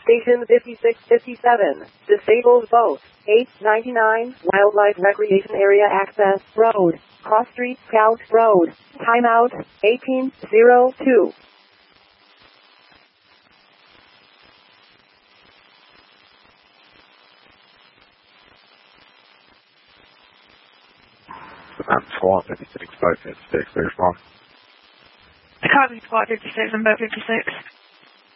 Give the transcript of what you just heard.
Station 5657. Disabled both. 899. Wildlife Recreation Area Access Road. Cross Street Scout Road. Timeout 1802. I'm Squad 56, 556, there's one. Copy, Squad 56 and Boat 56.